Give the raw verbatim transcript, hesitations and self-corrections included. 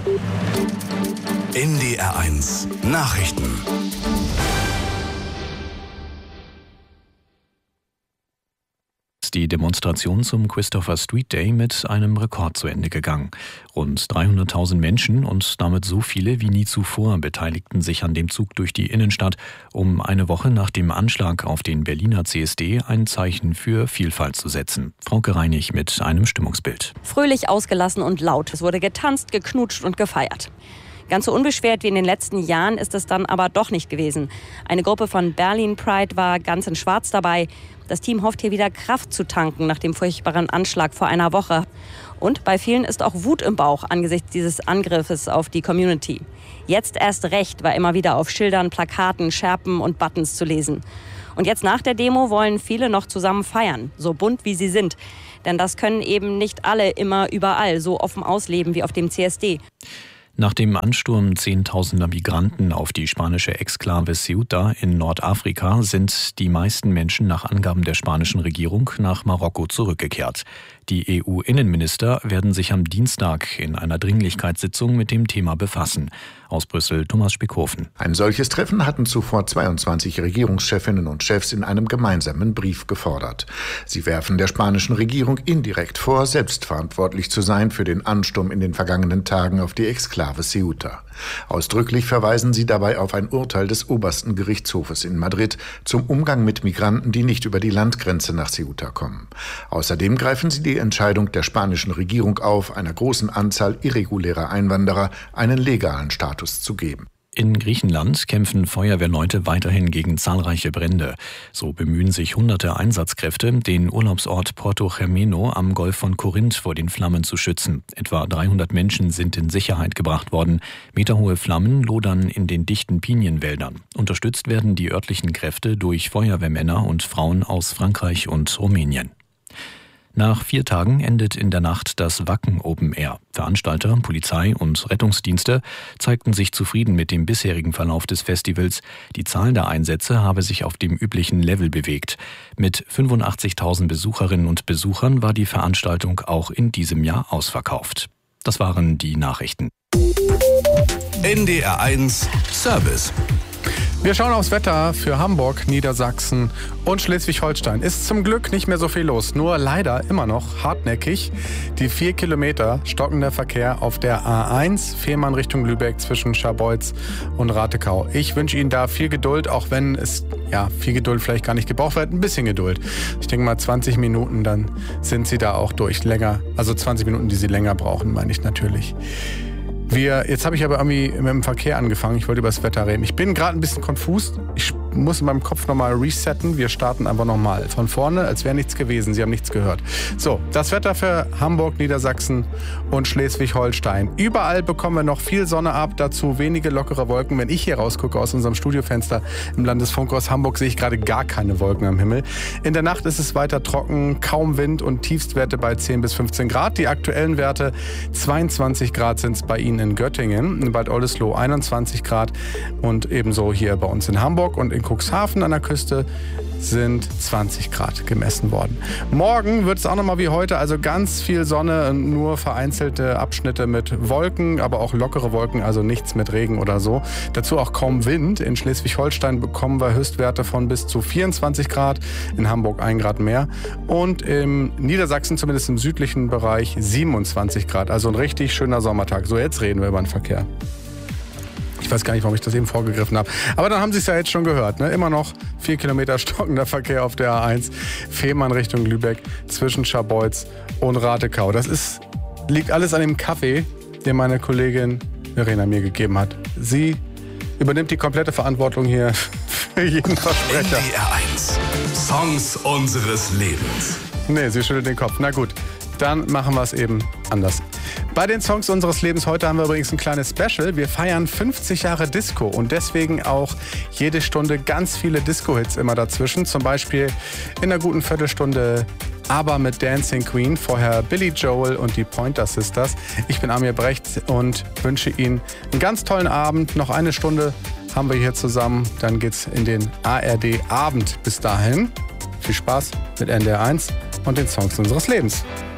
N D R eins Nachrichten. Die Demonstration zum Christopher Street Day mit einem Rekord zu Ende gegangen. Rund dreihunderttausend Menschen und damit so viele wie nie zuvor beteiligten sich an dem Zug durch die Innenstadt, um eine Woche nach dem Anschlag auf den Berliner C S D ein Zeichen für Vielfalt zu setzen. Frauke Reinig mit einem Stimmungsbild. Fröhlich, ausgelassen und laut. Es wurde getanzt, geknutscht und gefeiert. Ganz so unbeschwert wie in den letzten Jahren ist es dann aber doch nicht gewesen. Eine Gruppe von Berlin Pride war ganz in Schwarz dabei. Das Team hofft hier wieder Kraft zu tanken nach dem furchtbaren Anschlag vor einer Woche. Und bei vielen ist auch Wut im Bauch angesichts dieses Angriffes auf die Community. Jetzt erst recht war immer wieder auf Schildern, Plakaten, Schärpen und Buttons zu lesen. Und jetzt nach der Demo wollen viele noch zusammen feiern, so bunt wie sie sind. Denn das können eben nicht alle immer überall so offen ausleben wie auf dem C S D. Nach dem Ansturm zehntausender Migranten auf die spanische Exklave Ceuta in Nordafrika sind die meisten Menschen nach Angaben der spanischen Regierung nach Marokko zurückgekehrt. Die E U-Innenminister werden sich am Dienstag in einer Dringlichkeitssitzung mit dem Thema befassen. Aus Brüssel Thomas Spickhofen. Ein solches Treffen hatten zuvor zweiundzwanzig Regierungschefinnen und Chefs in einem gemeinsamen Brief gefordert. Sie werfen der spanischen Regierung indirekt vor, selbstverantwortlich zu sein für den Ansturm in den vergangenen Tagen auf die Exklave Ceuta. Ausdrücklich verweisen sie dabei auf ein Urteil des obersten Gerichtshofes in Madrid zum Umgang mit Migranten, die nicht über die Landgrenze nach Ceuta kommen. Außerdem greifen sie die Entscheidung der spanischen Regierung auf, einer großen Anzahl irregulärer Einwanderer einen legalen Status zu geben. In Griechenland kämpfen Feuerwehrleute weiterhin gegen zahlreiche Brände. So bemühen sich hunderte Einsatzkräfte, den Urlaubsort Porto Germeno am Golf von Korinth vor den Flammen zu schützen. Etwa dreihundert Menschen sind in Sicherheit gebracht worden. Meterhohe Flammen lodern in den dichten Pinienwäldern. Unterstützt werden die örtlichen Kräfte durch Feuerwehrmänner und Frauen aus Frankreich und Rumänien. Nach vier Tagen endet in der Nacht das Wacken Open Air. Veranstalter, Polizei und Rettungsdienste zeigten sich zufrieden mit dem bisherigen Verlauf des Festivals. Die Zahl der Einsätze habe sich auf dem üblichen Level bewegt. Mit fünfundachtzigtausend Besucherinnen und Besuchern war die Veranstaltung auch in diesem Jahr ausverkauft. Das waren die Nachrichten. N D R eins Service. Wir schauen aufs Wetter für Hamburg, Niedersachsen und Schleswig-Holstein. Ist zum Glück nicht mehr so viel los, nur leider immer noch hartnäckig. Die vier Kilometer stockender Verkehr auf der A eins, Fehmarn Richtung Lübeck zwischen Scharbeutz und Ratekau. Ich wünsche Ihnen da viel Geduld, auch wenn es ja viel Geduld vielleicht gar nicht gebraucht wird, ein bisschen Geduld. Ich denke mal zwanzig Minuten, dann sind Sie da auch durch. Länger, also zwanzig Minuten, die Sie länger brauchen, meine ich natürlich. Wir, jetzt habe ich aber irgendwie mit dem Verkehr angefangen. Ich wollte über das Wetter reden. Ich bin gerade ein bisschen konfus. Ich muss in meinem Kopf nochmal resetten. Wir starten einfach nochmal von vorne, als wäre nichts gewesen. Sie haben nichts gehört. So, das Wetter für Hamburg, Niedersachsen und Schleswig-Holstein. Überall bekommen wir noch viel Sonne ab, dazu wenige lockere Wolken. Wenn ich hier rausgucke aus unserem Studiofenster im Landesfunkhaus Hamburg, sehe ich gerade gar keine Wolken am Himmel. In der Nacht ist es weiter trocken, kaum Wind und Tiefstwerte bei zehn bis fünfzehn Grad. Die aktuellen Werte zweiundzwanzig Grad sind es bei Ihnen in Göttingen, in Bad Oldesloe einundzwanzig Grad und ebenso hier bei uns in Hamburg und in Cuxhaven an der Küste sind zwanzig Grad gemessen worden. Morgen wird es auch nochmal wie heute, also ganz viel Sonne, nur vereinzelte Abschnitte mit Wolken, aber auch lockere Wolken, also nichts mit Regen oder so. Dazu auch kaum Wind. In Schleswig-Holstein bekommen wir Höchstwerte von bis zu vierundzwanzig Grad, in Hamburg ein Grad mehr und im Niedersachsen, zumindest im südlichen Bereich, siebenundzwanzig Grad. Also ein richtig schöner Sommertag. So, jetzt reden wir über den Verkehr. Ich weiß gar nicht, warum ich das eben vorgegriffen habe. Aber dann haben Sie es ja jetzt schon gehört. Ne? Immer noch vier Kilometer stockender Verkehr auf der A eins. Fehmarn Richtung Lübeck zwischen Scharbeutz und Ratekau. Das ist, liegt alles an dem Kaffee, den meine Kollegin Verena mir gegeben hat. Sie übernimmt die komplette Verantwortung hier für jeden Versprecher. N D R eins. Songs unseres Lebens. Nee, sie schüttelt den Kopf. Na gut. Dann machen wir es eben anders. Bei den Songs unseres Lebens heute haben wir übrigens ein kleines Special. Wir feiern fünfzig Jahre Disco und deswegen auch jede Stunde ganz viele Disco-Hits immer dazwischen. Zum Beispiel in einer guten Viertelstunde ABBA mit Dancing Queen, vorher Billy Joel und die Pointer Sisters. Ich bin Amir Brecht und wünsche Ihnen einen ganz tollen Abend. Noch eine Stunde haben wir hier zusammen. Dann geht's in den A R D-Abend. Bis dahin viel Spaß mit N D R eins und den Songs unseres Lebens.